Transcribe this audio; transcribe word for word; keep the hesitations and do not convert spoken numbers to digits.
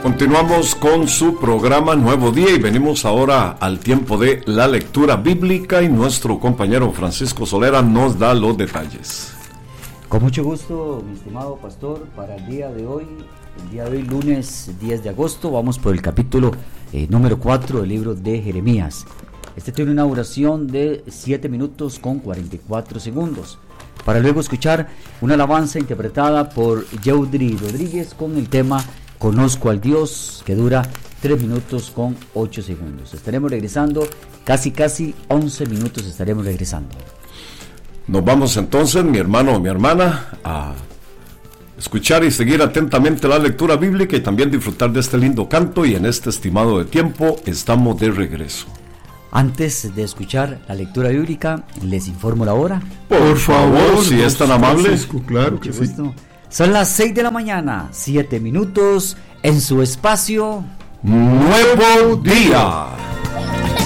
Continuamos con su programa Nuevo Día y venimos ahora al tiempo de la lectura bíblica y nuestro compañero Francisco Solera nos da los detalles. Con mucho gusto, mi estimado pastor, para el día de hoy, el día de hoy, lunes diez de agosto, vamos por el capítulo eh, número cuatro del libro de Jeremías. Este tiene una duración de siete minutos con cuarenta y cuatro segundos, para luego escuchar una alabanza interpretada por Yeudri Rodríguez con el tema Conozco al Dios, que dura tres minutos con ocho segundos. Estaremos regresando, casi casi once minutos estaremos regresando. Nos vamos entonces, mi hermano o mi hermana, a escuchar y seguir atentamente la lectura bíblica y también disfrutar de este lindo canto, y en este estimado de tiempo estamos de regreso. Antes de escuchar la lectura bíblica, les informo la hora. Por favor, si es tan amable. Francisco, claro que sí. Son las seis de la mañana, siete minutos, en su espacio Nuevo Día.